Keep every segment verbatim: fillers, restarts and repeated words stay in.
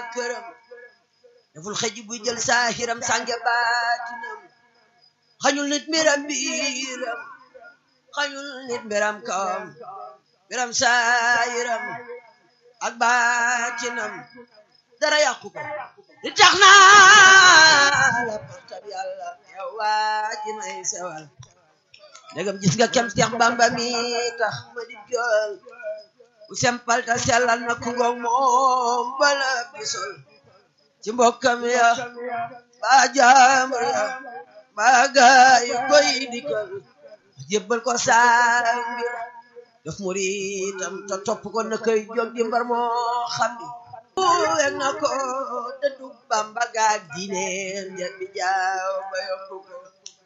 këram deful xëj bu jël saahiram sànge baatinam xañul nit mbiram biiram xañul nit mbiram kawam mbiram saahiram ak baatinam dara yàqu ko di tax naa la partab yàlla yow waa ji may sewal ndegam gis nga kem Seex Bamba mi tax ma di jël bu sempal ta sellal na ku ngoog moom bala bisol ci mbokkam ya ba jaamur ya ba gaay koy dikkal jébbal ko saa mbir def muritam ta topp ko na koy jóg di mbar moo xam ni weg na ko dëddu Bamba gaag diineem ja bi jaaw ba yokku ko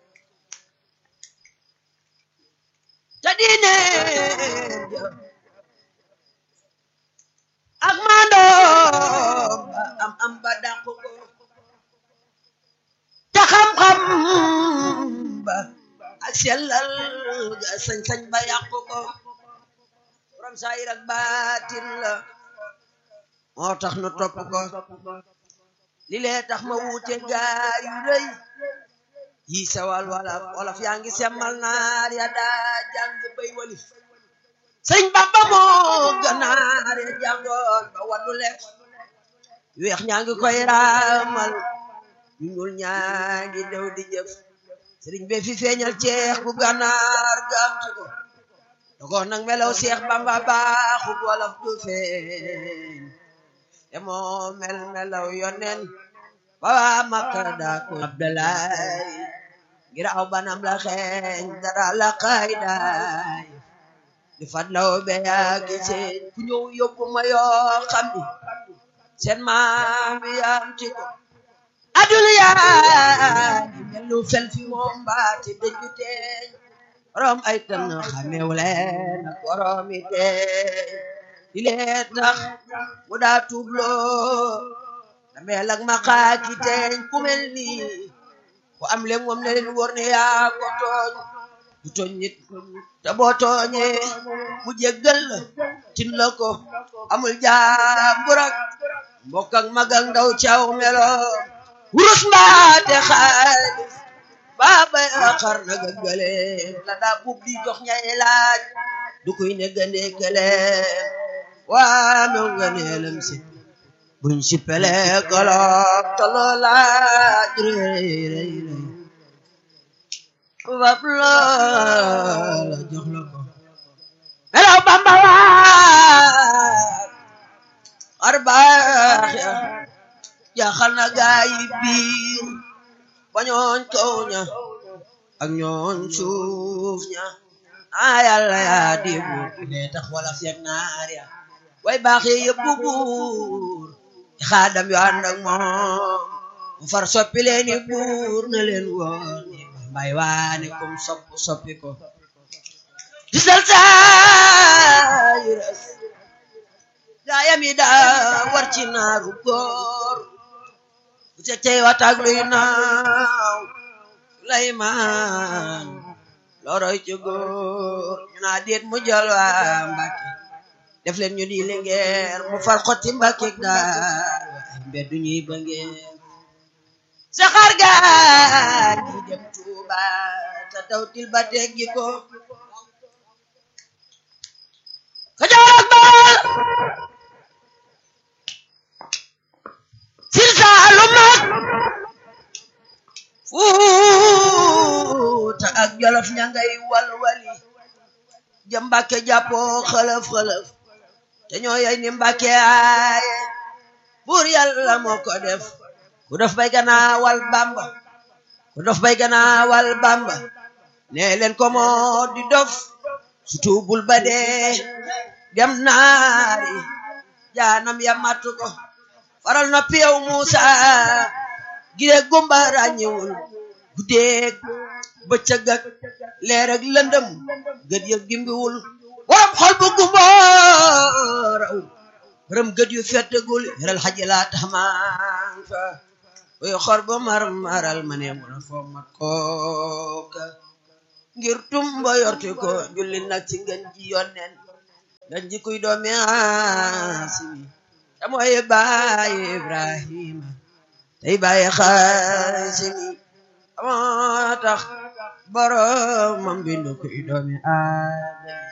ta diineem ja ak maandoom ba am am ba dàqu ko ta xam-xam ba ak sellal ga sañ-sañ ba yàqu ko borom saayir ak baatin la moo tax nu topp ko li lee tax ma wuute gaay yu rëy yi sewal wala wolof yaa ngi semmal naar ya daa jàng bay walif sëñ Bamba moo ganaar ya jàngoon ba waddu lekk weex ñaa ngi koy raamal ñu ñuul ñaa ngi dew di jëf sëriñ be fi feeñal ceex bu ganaar gaamtu ko dogoon nag melaw Seex Bamba baaxu wolof du feeñ te moo mel melaw yonen ba waa Makka daa ko Abdalaay ngir aw banam la xeeñ dara la xaydaay di fadlaw be yaa giseen ku ñëw yóbbu ma yoo xam ni seen maam yaam ci ko aduna yaa di mel lu fel fi moom baati dëju teeñ borom ay tan xamewu leen ak borom i teeñ di leen tax mu daa tuubloo dameel ak maqaaki teeñ ku mel nii ku am leen moom ne leen wóor ne yaa ko tooñ du tooñ nit te boo tooñee mu jéggal la tin la ko amul jaambur ak mbokk ak mag ak ndaw caw melo wurus mbaate xaalis baaba xar na gëggale la daa bub di jox ñay laaj du koy ne gënde këleem waa mew nga neelam si buñ si pele golob toloo laaj rëy rëy rëy wab loola jox la ko melaw Bamba waat xar baax ya jaaxal na gaay biir ba ñooñ kaw ña ak ñooñ suuf ña a yàlla yaa di buur lee tax wala feeg naar ya way baax yi yëpp buur i xaadam yu ànd ak moom mu far soppi leeni buur na leen woon mbay waane kum sopp soppi ko gisal sayras gaayam yi daa war ci naaru góor bu ca tey wataag luy naaw Suleymaan loroy ci góor ñu naa déet mu jël waa Mbàkke def leen ñu di Lingeer mu far xotti Mbàkke daar ay mbeddu ñuy ba ngeen saxaar gaar gi dem Tuuba ta tawtil ba teggi ko Kajoor ak Bawol Siin Saalum ak Fuuta ak Jolof ña ngay walwali jëm Mbàkke jàppoo xëlëf xëlëf te ñoo yey ni Mbàkke aaye buur Yàlla moo ko def ku dof bay ganaawal Bamba ku dof bay ganaawal Bamba nee leen ko moo di dof su tuubul ba dee dem naari jaanam ya matu ko faral na piyaw Muusa gide gumba ràññewul guddeeg bëccëg ak leer ak lëndëm gët ya gimbiwul waram xol bu gumba raw waram gët yu fettagul yaral xaji laa tax maan fa oy xor ba mar maral ma ne muna foo mat kooka ngir tumba yorti ko julli nag ci ngën ji yonnen ngën ji kuy doomi Aasimi te mooy baay Ibrahima tey baay Xaasimi moo tax boromam bindu kuy doomi aadama